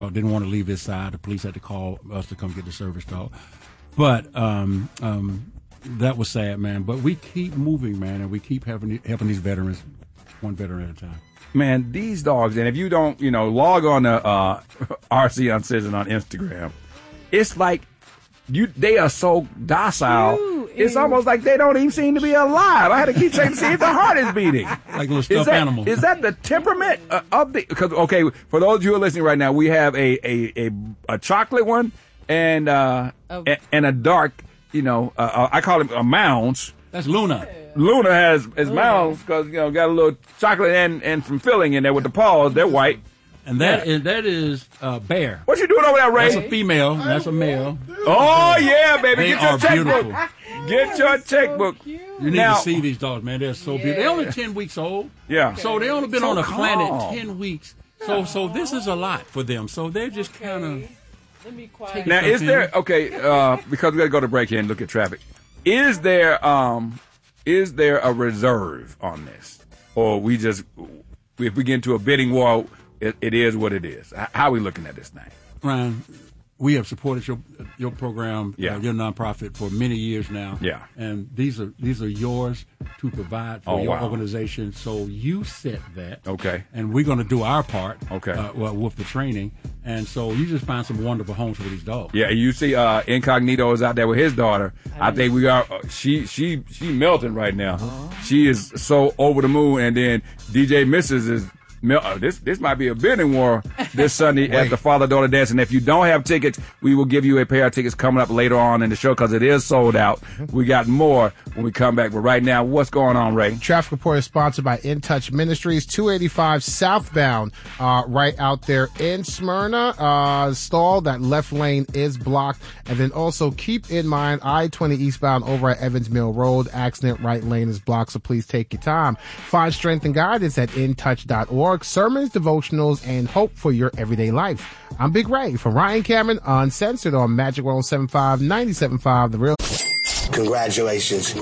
Didn't want to leave his side. The police had to call us to come get the service dog. But that was sad, man. But we keep moving, man, and we keep helping these veterans, one veteran at a time. Man, these dogs, and if you don't, log on to RC Uncensored on Instagram, it's like they are so docile. It's almost like they don't even seem to be alive. I had to keep checking to see if the heart is beating. Like little stuffed animals. Is that the temperament of the? Because for those of you who are listening right now, we have a chocolate one and a dark. I call him a mounds. That's Luna. Luna has mounds because got a little chocolate and some filling in there with the paws. They're white. And that is Bear. What you doing over there, Ray? That's a female. That's a male. Oh yeah, baby! They Get your are checkbook. beautiful. Get your checkbook. You need to see these dogs, man. They're so beautiful. They're only 10 weeks old. Yeah. So they only been on the planet 10 weeks. So this is a lot for them. So they're just kind of. Now, is there because we got to go to break here and look at traffic. Is there a reserve on this, or if we get into a bidding war, it is what it is? How are we looking at this thing? Ryan, we have supported your program, your nonprofit, for many years now. Yeah. And these are yours to provide for your organization. So you set that. Okay. And we're going to do our part. Okay. With the training. And so you just find some wonderful homes for these dogs. Yeah. You see, Incognito is out there with his daughter. I think we are. She melting right now. She is so over the moon. And then DJ Mrs. is. This might be a bidding war this Sunday at the father-daughter dance. And if you don't have tickets, we will give you a pair of tickets coming up later on in the show because it is sold out. We got more when we come back. But right now, what's going on, Ray? Traffic Report is sponsored by In Touch Ministries, 285 southbound, right out there in Smyrna. Stall, that left lane is blocked. And then also keep in mind, I-20 eastbound over at Evans Mill Road, accident right lane is blocked, so please take your time. Find strength and guidance at intouch.org. Sermons, devotionals, and hope for your everyday life. I'm Big Ray from Ryan Cameron, Uncensored on Magic 107.5, 97.5, The Real. Congratulations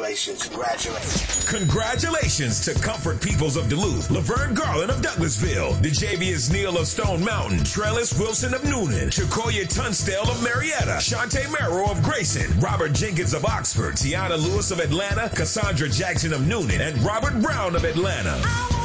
to Comfort Peoples of Duluth, Laverne Garland of Douglasville, DeJavius Neal of Stone Mountain, Trellis Wilson of Noonan, Chakoya Tunstall of Marietta, Shantae Merrow of Grayson, Robert Jenkins of Oxford, Tiana Lewis of Atlanta, Cassandra Jackson of Noonan, and Robert Brown of Atlanta.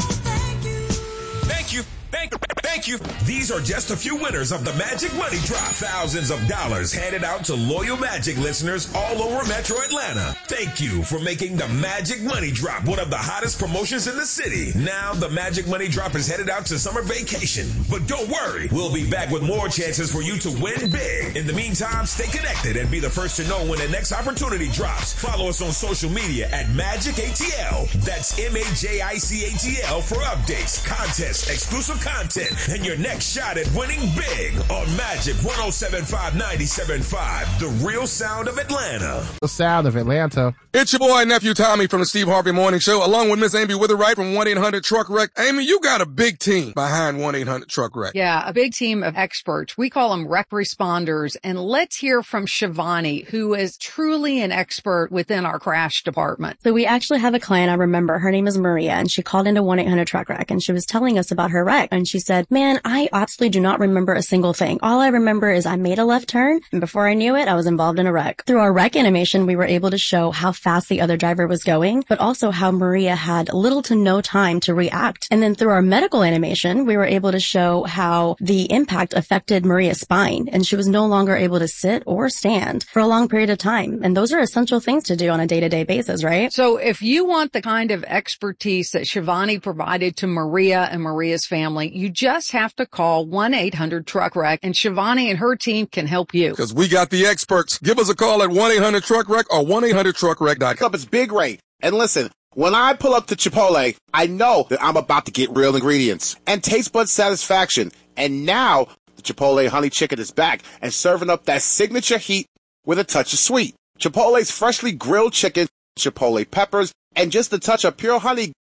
Thank you. These are just a few winners of the Magic Money Drop. Thousands of dollars handed out to loyal Magic listeners all over Metro Atlanta. Thank you for making the Magic Money Drop one of the hottest promotions in the city. Now the Magic Money Drop is headed out to summer vacation. But don't worry, we'll be back with more chances for you to win big. In the meantime, stay connected and be the first to know when the next opportunity drops. Follow us on social media at Magic ATL. That's MAJICATL for updates, contests, exclusive content, and your next shot at winning big on Magic 107.5, 97.5, the real sound of Atlanta. The sound of Atlanta. It's your boy, Nephew Tommy from the Steve Harvey Morning Show, along with Miss Amy Witherite from 1-800-TRUCK-WRECK. Amy, you got a big team behind 1-800-TRUCK-WRECK. Yeah, a big team of experts. We call them wreck responders. And let's hear from Shivani, who is truly an expert within our crash department. So we actually have a client, I remember, her name is Maria, and she called into 1-800-TRUCK-WRECK, and she was telling us about her wreck. And she said, man, I honestly do not remember a single thing. All I remember is I made a left turn, and before I knew it, I was involved in a wreck. Through our wreck animation, we were able to show how fast the other driver was going, but also how Maria had little to no time to react. And then through our medical animation, we were able to show how the impact affected Maria's spine, and she was no longer able to sit or stand for a long period of time. And those are essential things to do on a day-to-day basis, right? So if you want the kind of expertise that Shivani provided to Maria and Maria's family, you just have to call 1-800-TRUCK-WRECK, and Shivani and her team can help you. Because we got the experts. Give us a call at 1-800-TRUCK-WRECK or 1-800-TRUCK-WRECK.com. It's Big Ray. And listen, when I pull up to Chipotle, I know that I'm about to get real ingredients and taste bud satisfaction. And now the Chipotle honey chicken is back and serving up that signature heat with a touch of sweet. Chipotle's freshly grilled chicken, Chipotle peppers, and just a touch of pure honey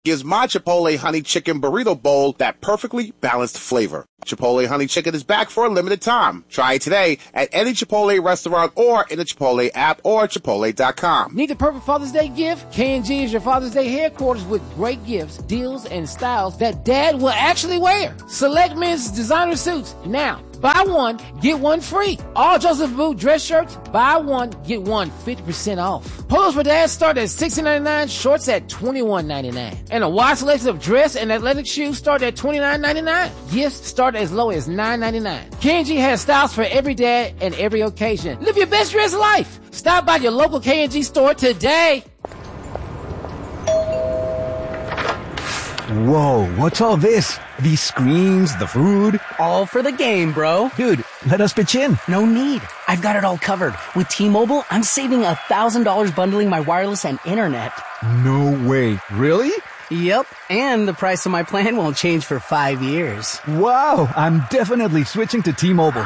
gives my Chipotle Honey Chicken Burrito Bowl that perfectly balanced flavor. Chipotle Honey Chicken is back for a limited time. Try it today at any Chipotle restaurant or in the Chipotle app or Chipotle.com. Need the perfect Father's Day gift? K&G is your Father's Day headquarters with great gifts, deals, and styles that Dad will actually wear. Select men's designer suits now. Buy one, get one free. All Joseph Boot dress shirts, buy one, get one 50% off. Polos for dads start at $16.99, shorts at $21.99. And a wide selection of dress and athletic shoes start at $29.99. Gifts start as low as $9.99. K&G has styles for every dad and every occasion. Live your best dress life. Stop by your local K&G store today. Whoa, what's all this? These screens, the food? All for the game, bro. Dude, let us pitch in. No need. I've got it all covered. With T-Mobile, I'm saving $1,000 bundling my wireless and internet. No way. Really? Yep, and the price of my plan won't change for 5 years. Wow, I'm definitely switching to T-Mobile.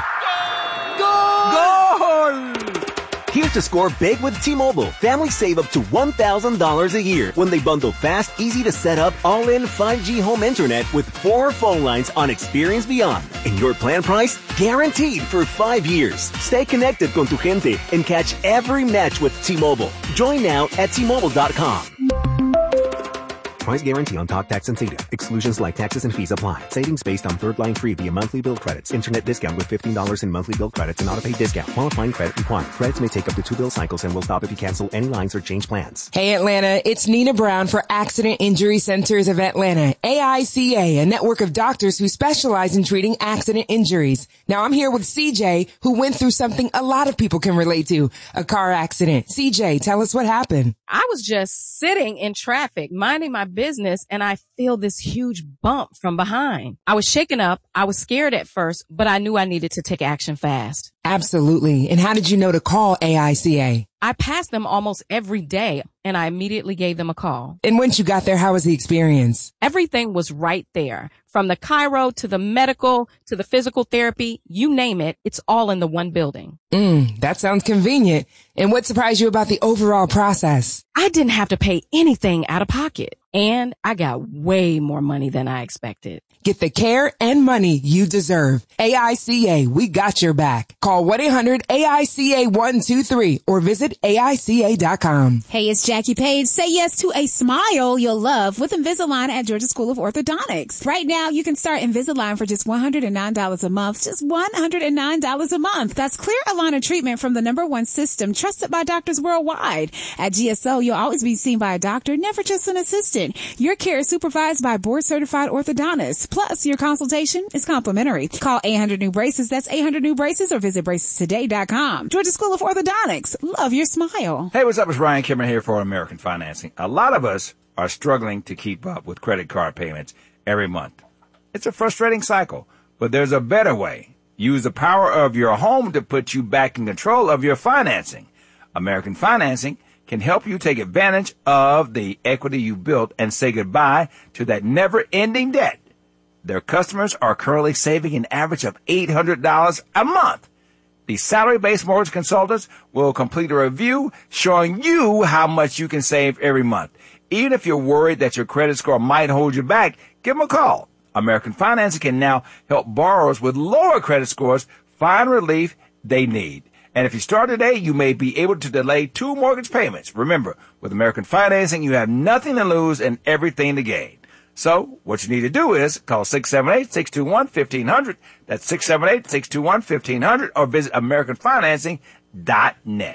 Goal! Here's to score big with T-Mobile. Families save up to $1,000 a year when they bundle fast, easy to set up, all-in 5G home internet with 4 phone lines on Experience Beyond. And your plan price? Guaranteed for 5 years. Stay connected con tu gente and catch every match with T-Mobile. Join now at T-Mobile.com. Price guarantee on talk, tax, and data. Exclusions like taxes and fees apply. Savings based on third line free via monthly bill credits. Internet discount with $15 in monthly bill credits and auto-pay discount. Qualifying credit required. Credits may take up to 2 bill cycles and will stop if you cancel any lines or change plans. Hey Atlanta, it's Nina Brown for Accident Injury Centers of Atlanta, AICA, a network of doctors who specialize in treating accident injuries. Now I'm here with CJ, who went through something a lot of people can relate to, a car accident. CJ, tell us what happened. I was just sitting in traffic, minding my business, and I feel this huge bump from behind. I was shaken up. I was scared at first, but I knew I needed to take action fast. Absolutely. And how did you know to call AICA? I pass them almost every day, and I immediately gave them a call. And once you got there, how was the experience? Everything was right there. From the chiro to the medical to the physical therapy, you name it, it's all in the one building. That sounds convenient. And what surprised you about the overall process? I didn't have to pay anything out of pocket, and I got way more money than I expected. Get the care and money you deserve. AICA, we got your back. Call 1-800-AICA-123 or visit AICA.com. Hey, it's Jackie Page. Say yes to a smile you'll love with Invisalign at Georgia School of Orthodontics. Right now, you can start Invisalign for just $109 a month. Just $109 a month. That's clear aligner treatment from the #1 system trusted by doctors worldwide. At GSO, you'll always be seen by a doctor, never just an assistant. Your care is supervised by board-certified orthodontists. Plus, your consultation is complimentary. Call 800-NEW-BRACES. That's 800-NEW-BRACES or visit bracestoday.com. Georgia School of Orthodontics. Love your smile. Hey, what's up? It's Ryan Kimmer here for American Financing. A lot of us are struggling to keep up with credit card payments every month. It's a frustrating cycle, but there's a better way. Use the power of your home to put you back in control of your financing. American Financing can help you take advantage of the equity you built and say goodbye to that never-ending debt. Their customers are currently saving an average of $800 a month. The salary-based mortgage consultants will complete a review showing you how much you can save every month. Even if you're worried that your credit score might hold you back, give them a call. American Financing can now help borrowers with lower credit scores find relief they need. And if you start today, you may be able to delay 2 mortgage payments. Remember, with American Financing, you have nothing to lose and everything to gain. So what you need to do is call 678-621-1500. That's 678-621-1500 or visit AmericanFinancing.net.